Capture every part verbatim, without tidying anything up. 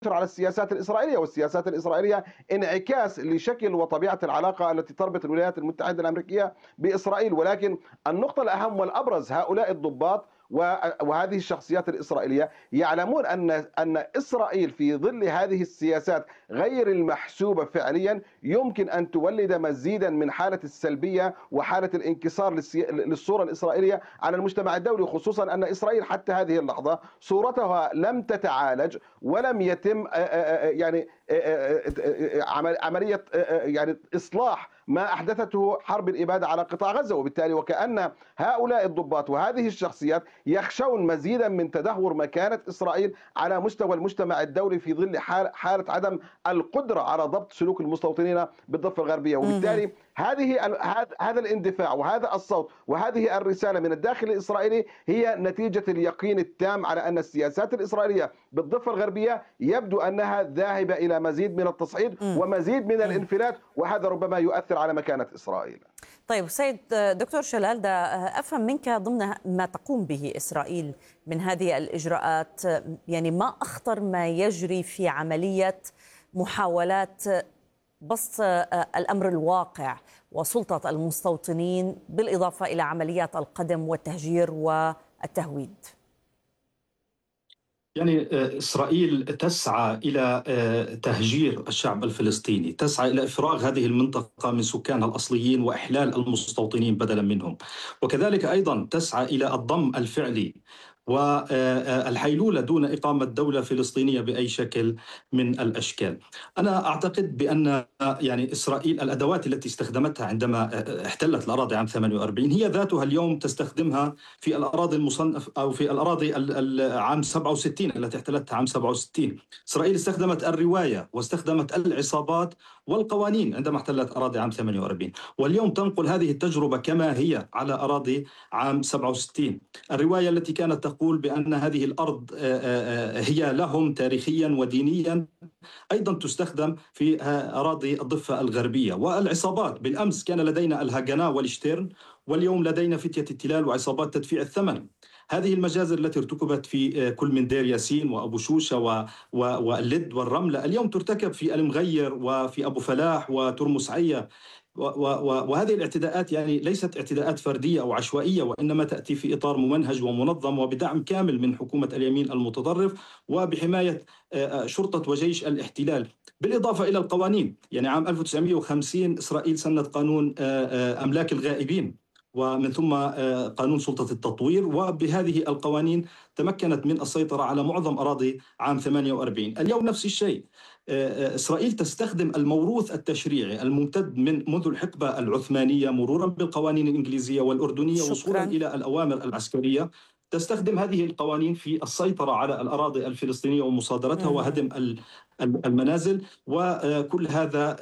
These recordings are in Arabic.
على السياسات الإسرائيلية، والسياسات الإسرائيلية انعكاس لشكل وطبيعة العلاقة التي تربط الولايات المتحدة الأمريكية بإسرائيل. ولكن النقطة الأهم والأبرز، هؤلاء الضباط وهذه الشخصيات الإسرائيلية يعلمون أن أن إسرائيل في ظل هذه السياسات غير المحسوبة فعليا يمكن أن تولد مزيدا من حالة السلبية وحالة الانكسار للصورة الإسرائيلية على المجتمع الدولي، خصوصا أن إسرائيل حتى هذه اللحظة صورتها لم تتعالج ولم يتم يعني عملية يعني إصلاح ما أحدثته حرب الإبادة على قطاع غزة. وبالتالي وكأن هؤلاء الضباط وهذه الشخصيات يخشون مزيدا من تدهور مكانة إسرائيل على مستوى المجتمع الدولي في ظل حالة عدم القدرة على ضبط سلوك المستوطنين بالضفة الغربية. وبالتالي هذه هذا الاندفاع وهذا الصوت وهذه الرسالة من الداخل الإسرائيلي هي نتيجة اليقين التام على أن السياسات الإسرائيلية بالضفة الغربية يبدو أنها ذاهبة إلى مزيد من التصعيد ومزيد من الانفلات، وهذا ربما يؤثر على مكانة إسرائيل. طيب سيد دكتور شلال، ده أفهم منك ضمن ما تقوم به إسرائيل من هذه الإجراءات، يعني ما أخطر ما يجري في عملية محاولات بسط الأمر الواقع وسلطة المستوطنين بالإضافة إلى عمليات القدم والتهجير والتهويد؟ يعني إسرائيل تسعى إلى تهجير الشعب الفلسطيني، تسعى إلى إفراغ هذه المنطقة من سكانها الأصليين وإحلال المستوطنين بدلا منهم، وكذلك أيضا تسعى إلى الضم الفعلي والحيلولة دون إقامة دولة فلسطينية بأي شكل من الأشكال. أنا أعتقد بأن يعني إسرائيل الأدوات التي استخدمتها عندما احتلت الأراضي عام ثمانية وأربعين هي ذاتها اليوم تستخدمها في الأراضي المصنف أو في الأراضي عام سبعة وستين التي احتلتها عام سبعة وستين. إسرائيل استخدمت الرواية واستخدمت العصابات والقوانين عندما احتلت أراضي عام ثمانية وأربعين، واليوم تنقل هذه التجربة كما هي على أراضي عام سبعة وستين. الرواية التي كانت تقول بأن هذه الأرض هي لهم تاريخيا ودينيا أيضا تستخدم في أراضي الضفة الغربية. والعصابات، بالأمس كان لدينا الهاجانا والشتيرن، واليوم لدينا فتية التلال وعصابات تدفيع الثمن. هذه المجازر التي ارتكبت في كل من دير ياسين وأبو شوشة و... و... واللد والرملة اليوم ترتكب في المغير وفي أبو فلاح وترمس عية. وهذه الاعتداءات يعني ليست اعتداءات فردية أو عشوائية، وإنما تأتي في إطار ممنهج ومنظم وبدعم كامل من حكومة اليمين المتطرف وبحماية شرطة وجيش الاحتلال، بالإضافة إلى القوانين. يعني عام ألف وتسعمئة وخمسين إسرائيل سنت قانون أملاك الغائبين، ومن ثم قانون سلطة التطوير، وبهذه القوانين تمكنت من السيطرة على معظم أراضي عام ثمانية وأربعين. اليوم نفس الشيء، إسرائيل تستخدم الموروث التشريعي الممتد من منذ الحقبة العثمانية مرورا بالقوانين الإنجليزية والأردنية وصولا إلى الأوامر العسكرية، تستخدم هذه القوانين في السيطرة على الأراضي الفلسطينية ومصادرتها وهدم المنازل، وكل هذا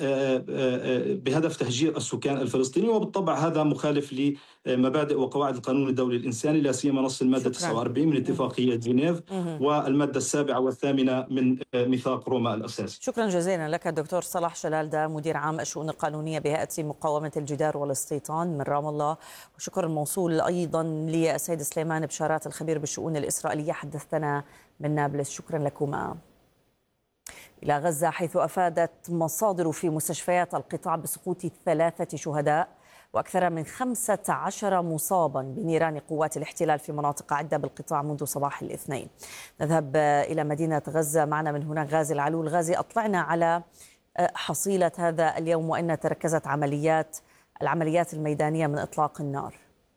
بهدف تهجير السكان الفلسطينيين. وبالطبع هذا مخالف لمبادئ وقواعد القانون الدولي الإنساني، لا سيما نص المادة تسعة وأربعين من اتفاقية جنيف والمادة السابعة والثامنة من ميثاق روما الأساسي. شكرا جزيلا لك دكتور صلاح شلال، ده مدير عام الشؤون القانونية بهيئة مقاومة الجدار والاستيطان من رام الله. وشكر الموصول أيضا للسيد سليمان بشارات الخبير بالشؤون الإسرائيلية، حدثنا من نابلس. شكرا لكما. إلى غزة، حيث أفادت مصادر في مستشفيات القطاع بسقوط ثلاثة شهداء وأكثر من خمسة عشر مصابا بنيران قوات الاحتلال في مناطق عدة بالقطاع منذ صباح الاثنين. نذهب إلى مدينة غزة، معنا من هناك غازي العلول. غازي، أطلعنا على حصيلة هذا اليوم وأن تركزت عمليات العمليات الميدانية من إطلاق النار.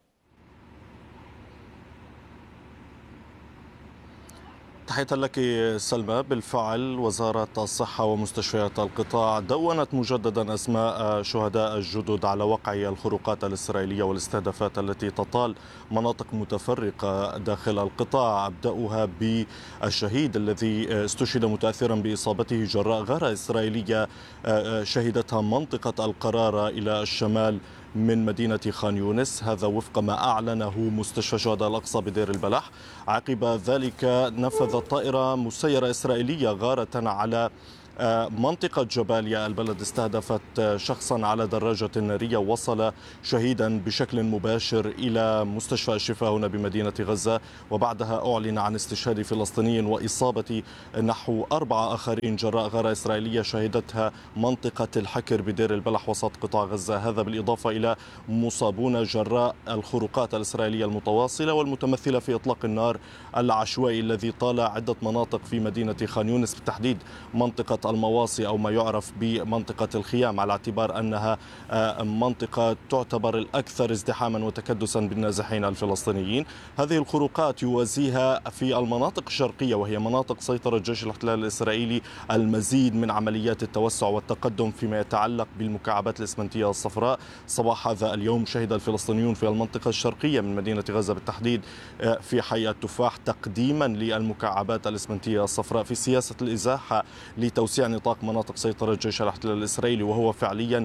تحية لك سلمى. بالفعل وزارة الصحة ومستشفيات القطاع دونت مجددا أسماء شهداء الجدد على وقع الخروقات الإسرائيلية والاستهدافات التي تطال مناطق متفرقة داخل القطاع. أبدأها بالشهيد الذي استشهد متأثرا بإصابته جراء غارة إسرائيلية شهدتها منطقة القرارة إلى الشمال من مدينة خان يونس، هذا وفق ما أعلنه مستشفى شهداء الأقصى بدير البلح. عقب ذلك نفذت طائرة مسيرة إسرائيلية غارة على منطقة جباليا البلد استهدفت شخصا على دراجة نارية وصل شهيدا بشكل مباشر إلى مستشفى الشفاء هنا بمدينة غزة، وبعدها أعلن عن استشهاد فلسطيني وإصابة نحو أربعة آخرين جراء غارة إسرائيلية شهدتها منطقة الحكر بدير البلح وسط قطاع غزة. هذا بالإضافة إلى مصابون جراء الخروقات الإسرائيلية المتواصلة والمتمثلة في إطلاق النار العشوائي الذي طال عدة مناطق في مدينة خان يونس، بالتحديد منطقة المواصي أو ما يعرف بمنطقة الخيام، على اعتبار أنها منطقة تعتبر الأكثر ازدحاما وتكدسا بالنازحين الفلسطينيين. هذه الخروقات يوازيها في المناطق الشرقية وهي مناطق سيطرة جيش الاحتلال الإسرائيلي المزيد من عمليات التوسع والتقدم فيما يتعلق بالمكعبات الإسمنتية الصفراء. صباح هذا اليوم شهد الفلسطينيون في المنطقة الشرقية من مدينة غزة بالتحديد في حي التفاح تقديما للمكعبات الإسمنتية الصفراء في سياسة الإزاحة لتوسيع نطاق مناطق سيطرة جيش الاحتلال الإسرائيلي، وهو فعليا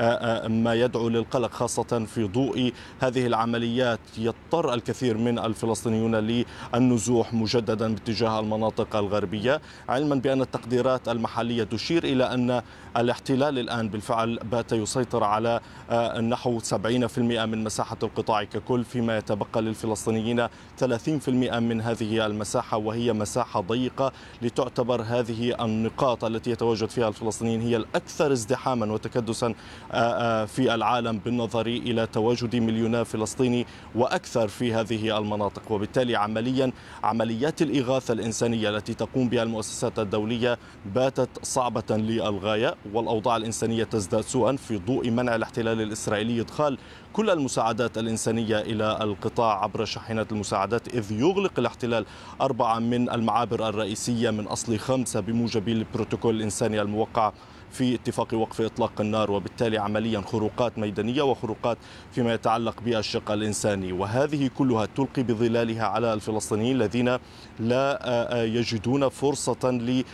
ما يدعو للقلق خاصة في ضوء هذه العمليات. يضطر الكثير من الفلسطينيون للنزوح مجددا باتجاه المناطق الغربية، علما بأن التقديرات المحلية تشير إلى أن الاحتلال الآن بالفعل بات يسيطر على نحو سبعين بالمئة من مساحة القطاع ككل، فيما يتبقى للفلسطينيين ثلاثين بالمئة من هذه المساحة، وهي مساحة ضيقة لتعتبر هذه النقاط التي يتواجد فيها الفلسطينيين هي الأكثر ازدحاما وتكدسا في العالم بالنظر إلى تواجد مليوني فلسطيني وأكثر في هذه المناطق. وبالتالي عمليا عمليات الإغاثة الإنسانية التي تقوم بها المؤسسات الدولية باتت صعبة للغاية، والأوضاع الإنسانية تزداد سوءا في ضوء منع الاحتلال الإسرائيلي إدخال كل المساعدات الإنسانية إلى القطاع عبر شاحنات المساعدات، إذ يغلق الاحتلال أربعة من المعابر الرئيسية من أصل خمسة بموجب البروتوكول الإنساني الموقع في اتفاق وقف إطلاق النار. وبالتالي عمليا خروقات ميدانية وخروقات فيما يتعلق بالشق الإنساني، وهذه كلها تلقي بظلالها على الفلسطينيين الذين لا يجدون فرصة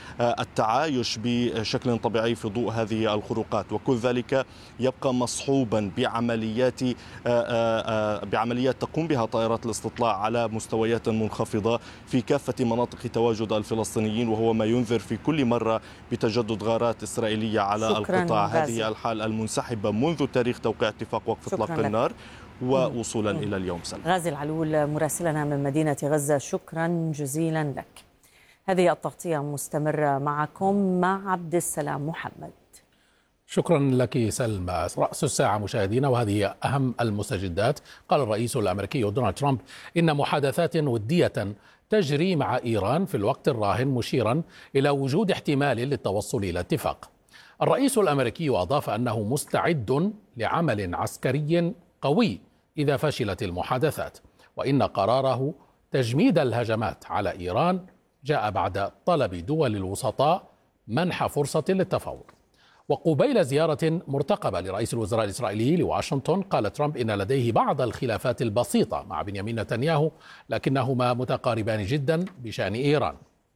للتعايش بشكل طبيعي في ضوء هذه الخروقات، وكل ذلك يبقى مصحوبا بعمليات بعمليات تقوم بها طائرات الاستطلاع على مستويات منخفضة في كافة مناطق تواجد الفلسطينيين، وهو ما ينذر في كل مرة بتجدد غارات إسرائيلية على القطاع. هذه الحال المنسحبة منذ تاريخ توقيع اتفاق وقف إطلاق النار ووصولا إلى اليوم. سلام. غازي العلول مراسلنا من مدينة غزة، شكرا جزيلا لك. هذه التغطية مستمرة معكم مع عبد السلام محمد. شكرا لك سلمى. رأس الساعة مشاهدينا، وهذه أهم المستجدات. قال الرئيس الأمريكي دونالد ترامب إن محادثات ودية تجري مع إيران في الوقت الراهن، مشيرا إلى وجود احتمال للتوصل إلى اتفاق. الرئيس الأمريكي أضاف أنه مستعد لعمل عسكري قوي إذا فشلت المحادثات، وإن قراره تجميد الهجمات على إيران جاء بعد طلب دول الوسطاء منح فرصة للتفاوض. وقبيل زيارة مرتقبة لرئيس الوزراء الإسرائيلي لواشنطن، قال ترامب إن لديه بعض الخلافات البسيطة مع بنيامين نتنياهو، لكنهما متقاربان جدا بشأن إيران.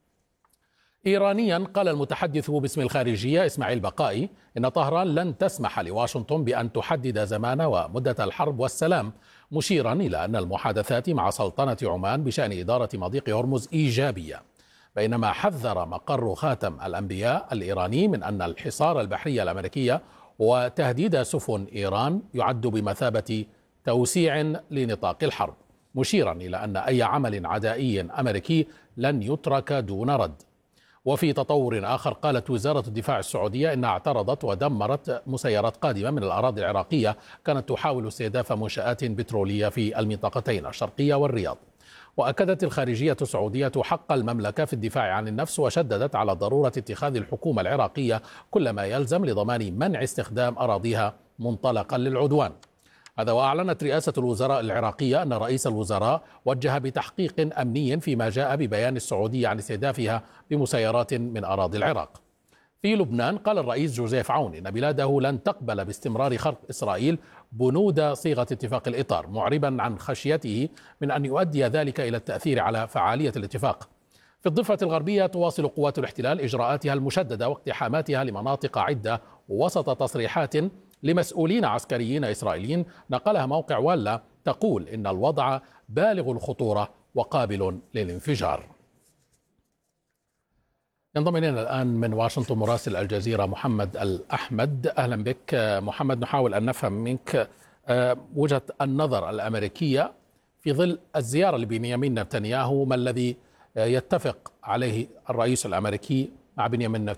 إيرانيا، قال المتحدث باسم الخارجية إسماعيل بقائي إن طهران لن تسمح لواشنطن بأن تحدد زمان ومدة الحرب والسلام، مشيرا إلى أن المحادثات مع سلطنة عمان بشأن إدارة مضيق هرمز إيجابية. بينما حذر مقر خاتم الأنبياء الإيراني من أن الحصار البحري الأمريكي وتهديد سفن إيران يعد بمثابة توسيع لنطاق الحرب، مشيرا إلى أن أي عمل عدائي أمريكي لن يترك دون رد. وفي تطور آخر، قالت وزارة الدفاع السعودية إنها اعترضت ودمرت مسيرات قادمة من الأراضي العراقية كانت تحاول استهداف منشآت بترولية في المنطقتين الشرقية والرياض. وأكدت الخارجية السعودية حق المملكة في الدفاع عن النفس، وشددت على ضرورة اتخاذ الحكومة العراقية كل ما يلزم لضمان منع استخدام أراضيها منطلقا للعدوان. هذا وأعلنت رئاسة الوزراء العراقية أن رئيس الوزراء وجه بتحقيق أمني فيما جاء ببيان السعودية عن استهدافها بمسيرات من أراضي العراق. في لبنان، قال الرئيس جوزيف عون إن بلاده لن تقبل باستمرار خرق إسرائيل بنود صيغة اتفاق الإطار، معربا عن خشيته من أن يؤدي ذلك إلى التأثير على فعالية الاتفاق. في الضفة الغربية، تواصل قوات الاحتلال إجراءاتها المشددة واقتحاماتها لمناطق عدة وسط تصريحات لمسؤولين عسكريين إسرائيليين نقلها موقع ولا تقول إن الوضع بالغ الخطورة وقابل للانفجار. ينضم إلينا الآن من واشنطن مراسل الجزيرة محمد الأحمد. أهلا بك محمد. نحاول أن نفهم منك وجهة النظر الأمريكية في ظل الزيارة لبنيامين نتنياهو، ما الذي يتفق عليه الرئيس الأمريكي مع بنيامين